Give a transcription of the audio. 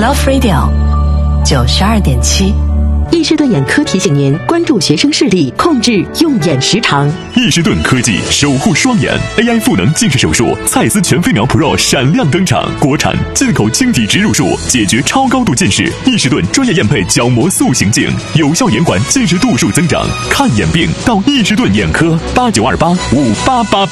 Love Radio 92.7。 易士顿眼科提醒您关注学生视力，控制用眼时长。 易士顿科技守护双眼 AI 赋能近视手术，蔡司全飞秒 Pro 闪亮登场，国产进口晶体植入术，解决超高度近视。易士顿专业验配角膜塑形镜，有效延缓近视度数增长。看眼病到易士顿眼科，89285888。